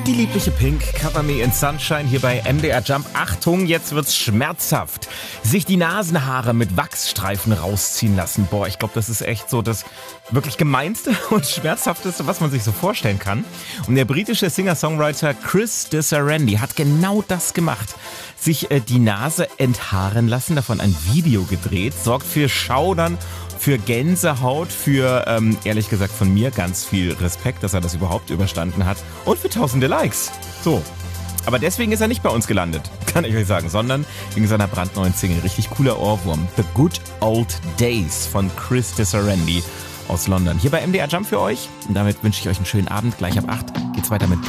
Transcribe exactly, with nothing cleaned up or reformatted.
Die liebliche Pink, Cover Me in Sunshine hier bei M D R Jump. Achtung, jetzt wird's schmerzhaft. Sich die Nasenhaare mit Wachsstreifen rausziehen lassen. Boah, ich glaube, das ist echt so das wirklich gemeinste und schmerzhafteste, was man sich so vorstellen kann. Und der britische Singer-Songwriter Chris Disarandi hat genau das gemacht. Sich äh, die Nase enthaaren lassen, davon ein Video gedreht, sorgt für Schaudern, für Gänsehaut, für, ähm, ehrlich gesagt von mir, ganz viel Respekt, dass er das überhaupt überstanden hat und für tausende Likes. So. Aber deswegen ist er nicht bei uns gelandet, kann ich euch sagen, sondern wegen seiner brandneuen Single. Richtig cooler Ohrwurm. The Good Old Days von Chris Disarandi aus London. Hier bei M D R Jump für euch. Und damit wünsche ich euch einen schönen Abend. Gleich ab acht geht's weiter mit